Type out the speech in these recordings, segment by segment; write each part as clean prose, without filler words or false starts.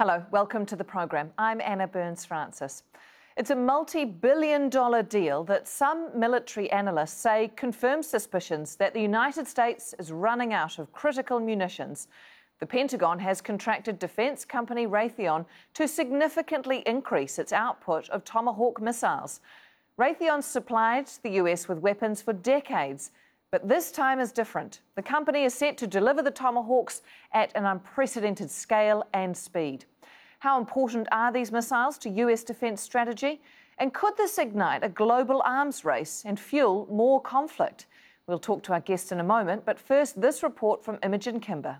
Hello, welcome to the programme. I'm Anna Burns-Francis. It's a multi-billion-dollar deal that some military analysts say confirms suspicions that the United States is running out of critical munitions. The Pentagon has contracted defence company Raytheon to significantly increase its output of Tomahawk missiles. Raytheon supplied the US with weapons for decades, but this time is different. The company is set to deliver the Tomahawks at an unprecedented scale and speed. How important are these missiles to US defence strategy? And could this ignite a global arms race and fuel more conflict? We'll talk to our guest in a moment, but first, this report from Imogen Kimber.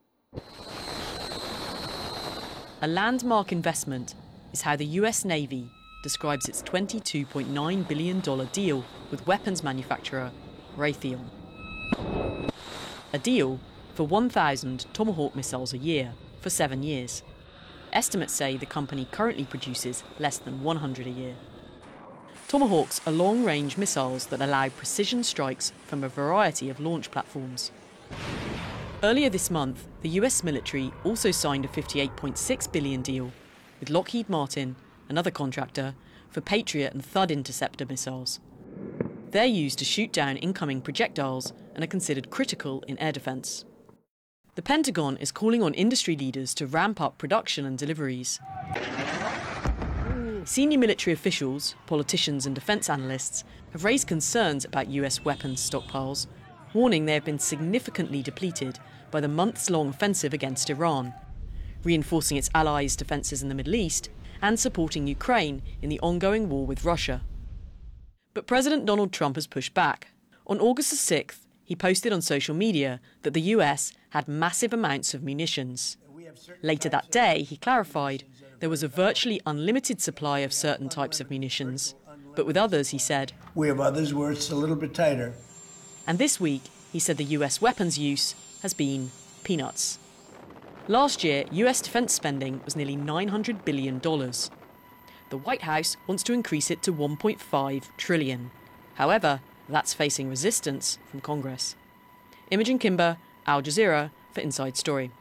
A landmark investment is how the US Navy describes its $22.9 billion deal with weapons manufacturer Raytheon. A deal for 1,000 Tomahawk missiles a year for 7 years. Estimates say the company currently produces less than 100 a year. Tomahawks are long-range missiles that allow precision strikes from a variety of launch platforms. Earlier this month, the US military also signed a $58.6 billion deal with Lockheed Martin, another contractor, for Patriot and Thud interceptor missiles. They're used to shoot down incoming projectiles and are considered critical in air defence. The Pentagon is calling on industry leaders to ramp up production and deliveries. Senior military officials, politicians and defence analysts have raised concerns about US weapons stockpiles, warning they have been significantly depleted by the months-long offensive against Iran, reinforcing its allies' defences in the Middle East and supporting Ukraine in the ongoing war with Russia. But President Donald Trump has pushed back. On August the 6th, he posted on social media that the US had massive amounts of munitions. Later that day, he clarified there was a virtually unlimited supply of certain types of munitions, but with others, he said, "We have others where it's a little bit tighter." And this week, he said the US weapons use has been peanuts. Last year, US defence spending was nearly $900 billion. The White House wants to increase it to $1.5 trillion. However, that's facing resistance from Congress. Imogen Kimber, Al Jazeera, for Inside Story.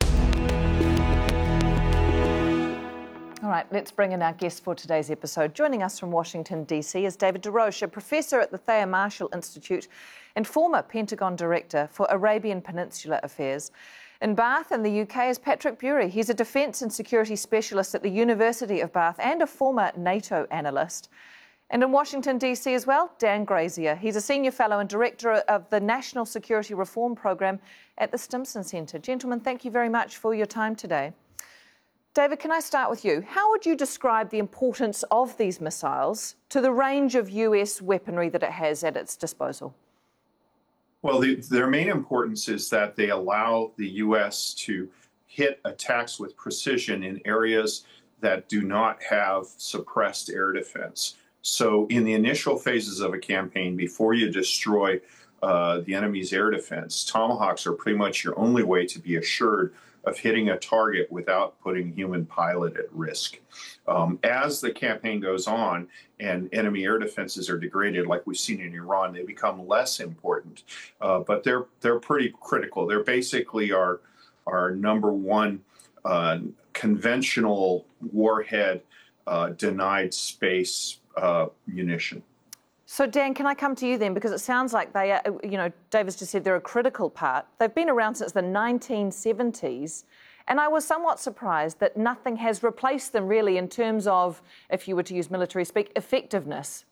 All right, let's bring in our guest for today's episode. Joining us from Washington, D.C. is David DeRoche, a professor at the Thayer Marshall Institute and former Pentagon Director for Arabian Peninsula Affairs. In Bath in the UK is Patrick Bury. He's a defence and security specialist at the University of Bath and a former NATO analyst. And in Washington, D.C. as well, Dan Grazier. He's a senior fellow and director of the National Security Reform Program at the Stimson Centre. Gentlemen, thank you very much for your time today. David, can I start with you? How would you describe the importance of these missiles to the range of US weaponry that it has at its disposal? Well, their main importance is that they allow the U.S. to hit attacks with precision in areas that do not have suppressed air defense. So in the initial phases of a campaign, before you destroy the enemy's air defense, Tomahawks are pretty much your only way to be assured of hitting a target without putting human pilot at risk. As the campaign goes on and enemy air defenses are degraded, like we've seen in Iran, they become less important. But they're pretty critical. They're basically our number one conventional warhead denied space munition. So, Dan, can I come to you then? Because it sounds like they are, David's just said they're a critical part. They've been around since the 1970s. And I was somewhat surprised that nothing has replaced them really in terms of, if you were to use military speak, effectiveness.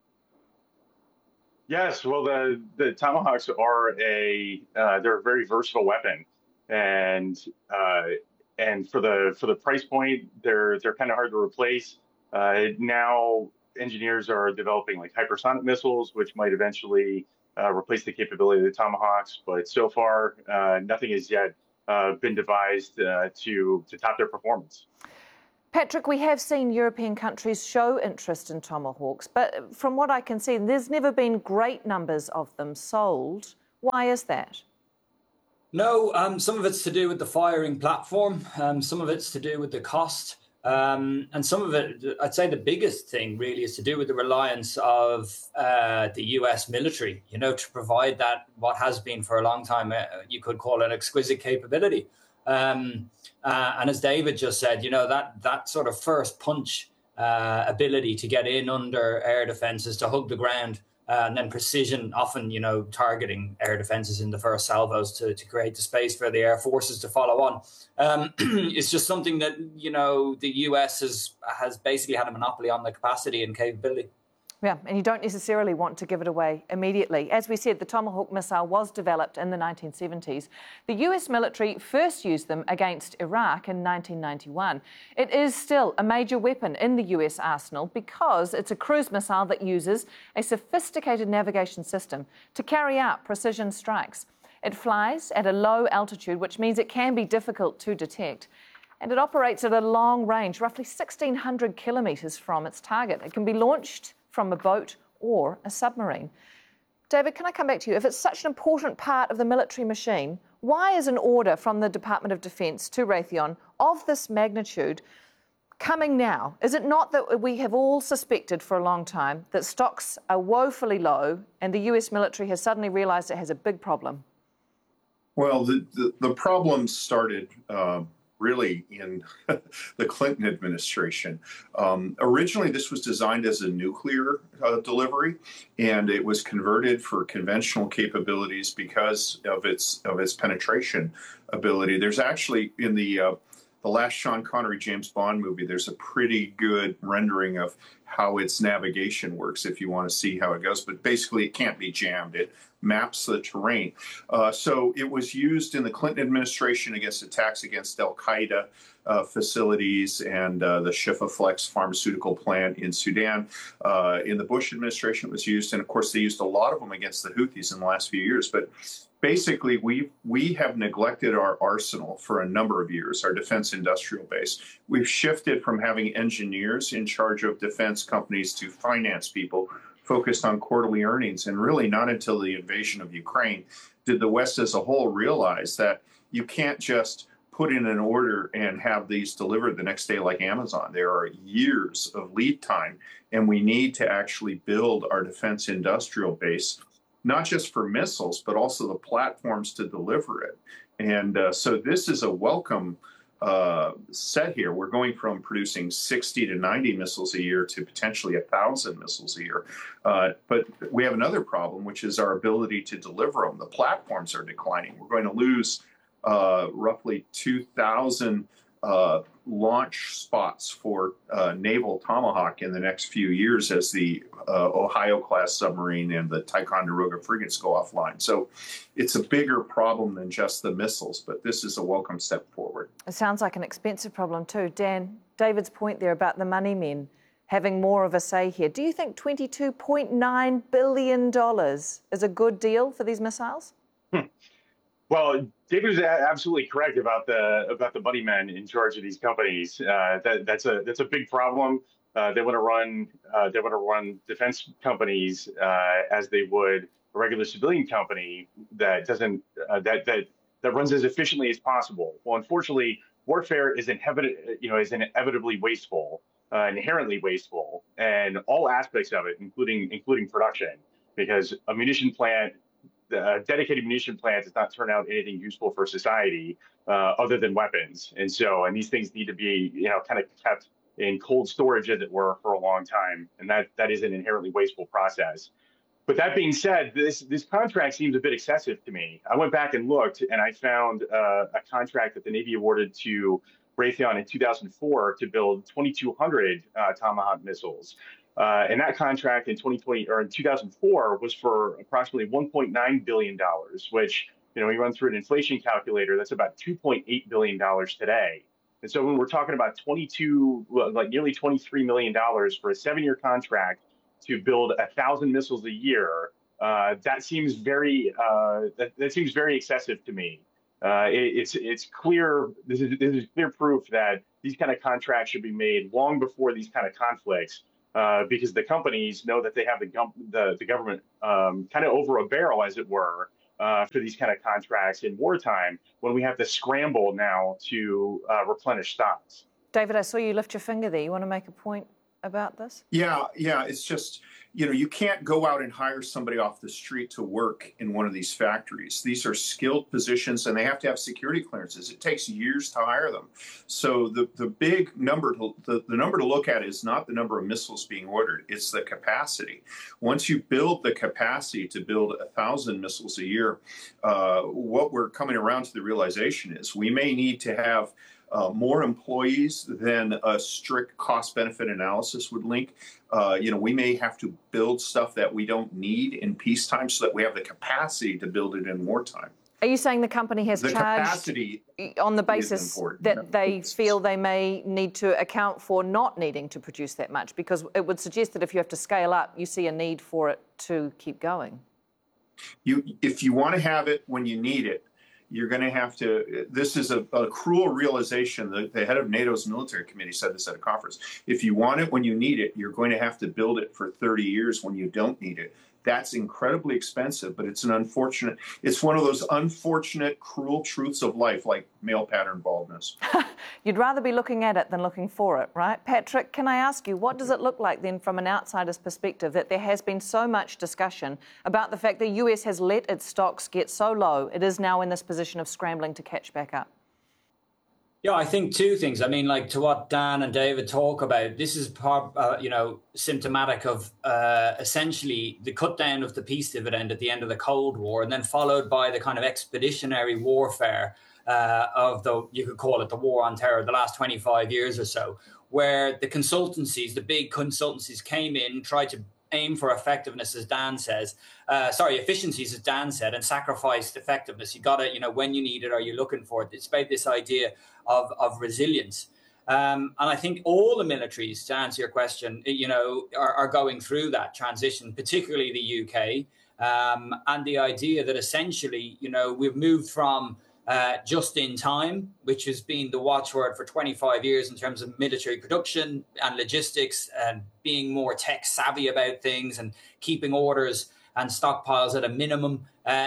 Yes, well, the Tomahawks are they're a very versatile weapon, and for the price point, they're kind of hard to replace. Now engineers are developing like hypersonic missiles, which might eventually replace the capability of the Tomahawks, but so far nothing has yet been devised to top their performance. Patrick, we have seen European countries show interest in Tomahawks, but from what I can see, there's never been great numbers of them sold. Why is that? No, some of it's to do with the firing platform. Some of it's to do with the cost. And some of it, I'd say the biggest thing really is to do with the reliance of the US military, to provide that, what has been for a long time, you could call an exquisite capability. And as David just said, that sort of first punch ability to get in under air defenses, to hug the ground, and then precision, often, targeting air defenses in the first salvos to create the space for the air forces to follow on. It's just something that, the US has basically had a monopoly on the capacity and capability. Yeah, and you don't necessarily want to give it away immediately. As we said, the Tomahawk missile was developed in the 1970s. The US military first used them against Iraq in 1991. It is still a major weapon in the US arsenal because it's a cruise missile that uses a sophisticated navigation system to carry out precision strikes. It flies at a low altitude, which means it can be difficult to detect. And it operates at a long range, roughly 1,600 kilometres from its target. It can be launched from a boat or a submarine. David, can I come back to you? If it's such an important part of the military machine, why is an order from the Department of Defence to Raytheon of this magnitude coming now? Is it not that we have all suspected for a long time that stocks are woefully low and the US military has suddenly realised it has a big problem? Well, the problem started really in the Clinton administration. Originally, this was designed as a nuclear delivery, and it was converted for conventional capabilities because of its penetration ability. There's actually, in the last Sean Connery James Bond movie, there's a pretty good rendering of how its navigation works if you want to see how it goes. But basically, it can't be jammed. It maps the terrain. So it was used in the Clinton administration against attacks against Al-Qaeda facilities and the Shifaflex pharmaceutical plant in Sudan. In the Bush administration, it was used. And of course, they used a lot of them against the Houthis in the last few years. But basically, we have neglected our arsenal for a number of years, our defense industrial base. We've shifted from having engineers in charge of defense companies to finance people focused on quarterly earnings. And really not until the invasion of Ukraine did the West as a whole realize that you can't just put in an order and have these delivered the next day like Amazon. There are years of lead time, and we need to actually build our defense industrial base, not just for missiles, but also the platforms to deliver it. And so this is a welcome set here. We're going from producing 60 to 90 missiles a year to potentially 1,000 missiles a year. But we have another problem, which is our ability to deliver them. The platforms are declining. We're going to lose roughly 2,000 launch spots for naval Tomahawk in the next few years as the Ohio-class submarine and the Ticonderoga frigates go offline. So it's a bigger problem than just the missiles, but this is a welcome step forward. It sounds like an expensive problem too. Dan, David's point there about the money men having more of a say here. Do you think $22.9 billion is a good deal for these missiles? Well, David is absolutely correct about the money men in charge of these companies. That's a big problem. They want to run defense companies as they would a regular civilian company that doesn't that runs as efficiently as possible. Well, unfortunately, warfare is inevitably wasteful, inherently wasteful, and all aspects of it, including production, because a munition plant. A dedicated munition plant does not turn out anything useful for society other than weapons. And these things need to be, kind of kept in cold storage, as it were, for a long time. And that is an inherently wasteful process. But that being said, this contract seems a bit excessive to me. I went back and looked, and I found a contract that the Navy awarded to Raytheon in 2004 to build 2,200 Tomahawk missiles. And that contract in 2004 was for approximately $1.9 billion, which, when you run through an inflation calculator, that's about $2.8 billion today. And so when we're talking about nearly $23 million for a 7-year contract to build 1,000 missiles a year, that seems very excessive to me. It's clear. This is clear proof that these kind of contracts should be made long before these kind of conflicts. Because the companies know that they have the government kind of over a barrel, as it were, for these kind of contracts in wartime, when we have to scramble now to replenish stocks. David, I saw you lift your finger there. You want to make a point about this? Yeah. It's just, you can't go out and hire somebody off the street to work in one of these factories. These are skilled positions, and they have to have security clearances. It takes years to hire them. So the big number, the number to look at is not the number of missiles being ordered, it's the capacity. Once you build the capacity to build 1,000 missiles a year, what we're coming around to the realization is we may need to have more employees than a strict cost-benefit analysis would link. We may have to build stuff that we don't need in peacetime so that we have the capacity to build it in wartime. Are you saying the company has the charged capacity on the basis that they feel they may need to account for not needing to produce that much? Because it would suggest that if you have to scale up, you see a need for it to keep going. If you want to have it when you need it, you're going to have to, this is a cruel realization. The head of NATO's military committee said this at a conference. If you want it when you need it, you're going to have to build it for 30 years when you don't need it. That's incredibly expensive, but it's one of those unfortunate, cruel truths of life, like male pattern baldness. You'd rather be looking at it than looking for it, right? Patrick, can I ask you, what does it look like then from an outsider's perspective that there has been so much discussion about the fact the US has let its stocks get so low, it is now in this position of scrambling to catch back up? Yeah, I think two things. I mean, like to what Dan and David talk about, this is symptomatic of essentially the cut down of the peace dividend at the end of the Cold War, and then followed by the kind of expeditionary warfare you could call it the war on terror, the last 25 years or so, where the consultancies, the big consultancies came in, tried to aim for effectiveness, as Dan says, efficiencies, as Dan said, and sacrificed effectiveness. You got to, when you need it, are you looking for it? It's about this idea of resilience. And I think all the militaries, to answer your question, are going through that transition, particularly the UK, and the idea that essentially, we've moved from just in time, which has been the watchword for 25 years in terms of military production and logistics and being more tech savvy about things and keeping orders and stockpiles at a minimum,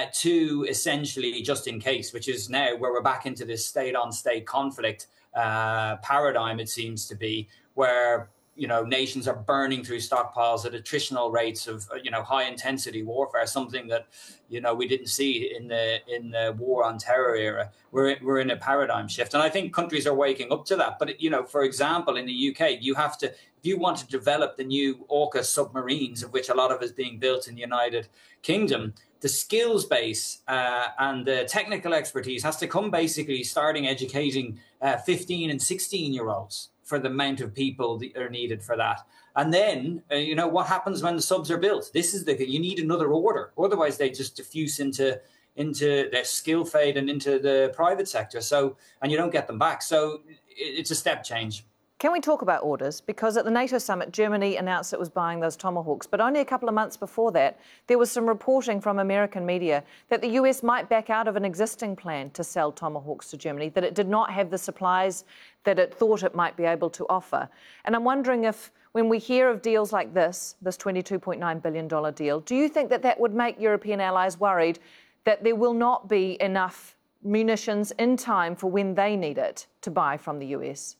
to essentially just in case, which is now where we're back into this state on state conflict paradigm, it seems to be, where nations are burning through stockpiles at attritional rates of high intensity warfare, something that we didn't see in the war on terror era. We're in a paradigm shift, and I think countries are waking up to that. But for example, in the UK, you have to, if you want to develop the new AUKUS submarines, of which a lot of is being built in the United Kingdom, the skills base and the technical expertise has to come basically starting educating 15 and 16-year-olds for the amount of people that are needed for that. And then, what happens when the subs are built? You need another order. Otherwise, they just diffuse into their skill fade and into the private sector. So, and you don't get them back. So it's a step change. Can we talk about orders? Because at the NATO summit, Germany announced it was buying those Tomahawks. But only a couple of months before that, there was some reporting from American media that the US might back out of an existing plan to sell Tomahawks to Germany, that it did not have the supplies that it thought it might be able to offer. And I'm wondering if, when we hear of deals like this $22.9 billion deal, do you think that would make European allies worried that there will not be enough munitions in time for when they need it to buy from the US?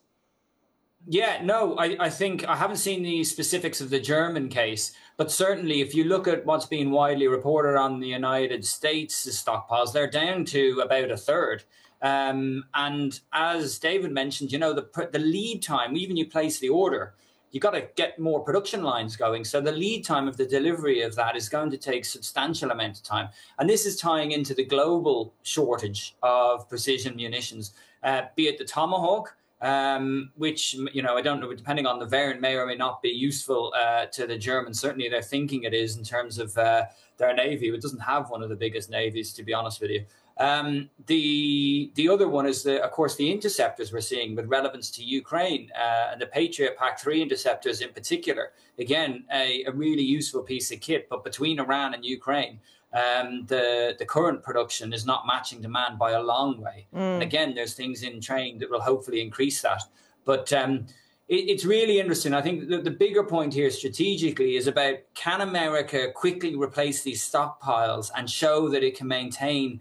Yeah, no, I think I haven't seen the specifics of the German case, but certainly if you look at what's being widely reported on the United States' stockpiles, they're down to about a third. And as David mentioned, the lead time, even you place the order, you got to get more production lines going. So the lead time of the delivery of that is going to take substantial amount of time. And this is tying into the global shortage of precision munitions, be it the Tomahawk, which, I don't know, depending on the variant, may or may not be useful to the Germans. Certainly they're thinking it is in terms of their navy. It doesn't have one of the biggest navies, to be honest with you. The other one is, of course, the interceptors we're seeing with relevance to Ukraine, and the Patriot PAC-3 interceptors in particular. Again, a really useful piece of kit, but between Iran and Ukraine, the current production is not matching demand by a long way. And again, there's things in train that will hopefully increase that. But it's really interesting. I think the bigger point here strategically is about, can America quickly replace these stockpiles and show that it can maintain